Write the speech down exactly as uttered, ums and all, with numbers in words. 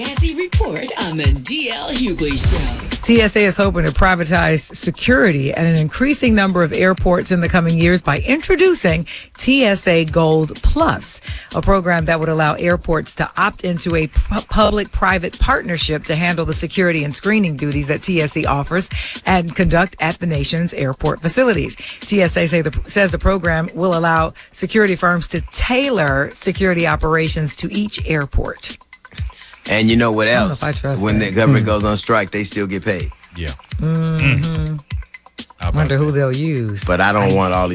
Cassie Report on the D L Hughley Show. T S A is hoping to privatize security at an increasing number of airports in the coming years by introducing T S A Gold Plus, a program that would allow airports to opt into a pu- public-private partnership to handle the security and screening duties that T S A offers and conduct at the nation's airport facilities. T S A say the, says the program will allow security firms to tailor security operations to each airport. And you know what I don't know else? if I trust when that. the government goes on strike, they still get paid. Yeah. Mm-hmm. How about Wonder that? who they'll use. But I don't Ice. want all these